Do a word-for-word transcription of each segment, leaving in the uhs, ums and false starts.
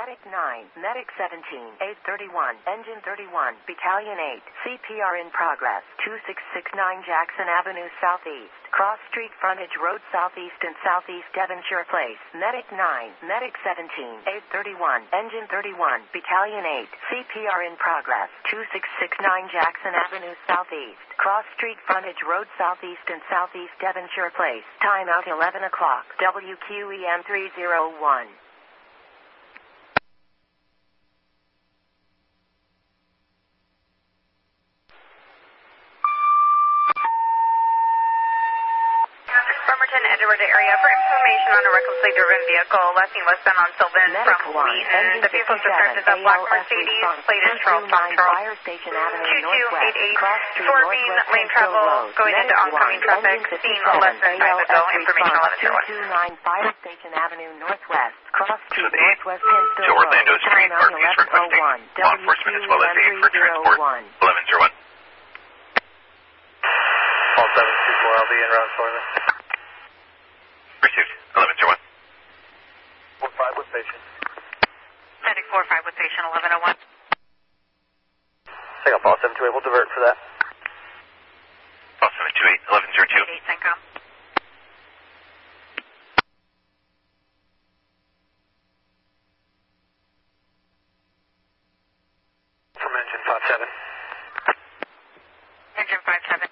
Medic nine, Medic seventeen, eight thirty-one, Engine thirty-one, Battalion eight, C P R in progress, two six six nine Jackson Avenue Southeast, Cross Street Frontage Road Southeast and Southeast Devonshire Place, Medic nine, Medic seventeen, eight thirty-one, Engine thirty-one, Battalion eight, C P R in progress, two six six nine Jackson Avenue Southeast, Cross Street Frontage Road Southeast and Southeast Devonshire Place, timeout eleven o'clock, W Q E M three oh one. Edward area for information on a recklessly driven vehicle left seen westbound on Sylvan from Wheaton. The vehicle described as a black Mercedes, plate is Charles Foxtrot. two two eight eight, swerving lane travel going into oncoming traffic, seen less than five ago, information eleven oh one. two nine Fire Station Avenue Northwest, Cross Street Northwest Penn to Orlando Street, Northeast requesting law enforcement as well as aid for transport, eleven oh one. All seven two four, I'll be en route for them. Received. eleven oh one. four five with patient. Medic four five with patient, eleven oh one. Hang on, Paul seven two eight, we'll divert for that. Paul seven two eight, eleven oh two. eight, Syncom. From engine five seven. Engine five seven.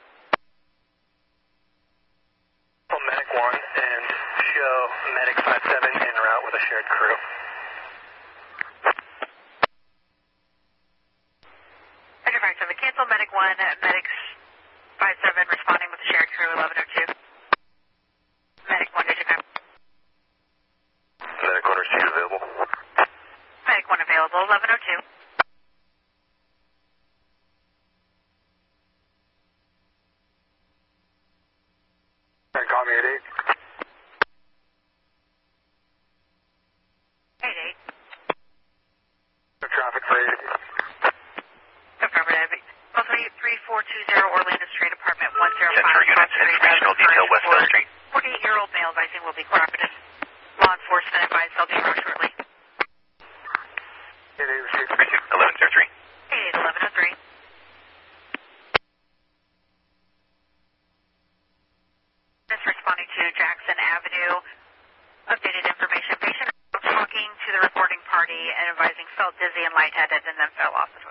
From Medic one and show Medic five seven en route with a shared crew. Engine five seven, cancel Medic one, Medic five seven responding with a shared crew, eleven oh two. Medic one, did you come? Medic one receipt available. Medic one available, eleven oh two. Call me at eight. eight eight. The traffic for eight. Affirmative. Mostly three four two zero Orlando Street, apartment one oh five. Center units, informational detail westbound street. forty-eight-year-old male advising will be cooperative. Law enforcement advised they'll be brought shortly. eight eight received. Received. eleven oh three. eight eight, eleven oh three. This responding to Jackson Avenue. Updated information. Patient talking to the reporting party and advising felt dizzy and lightheaded and then fell off the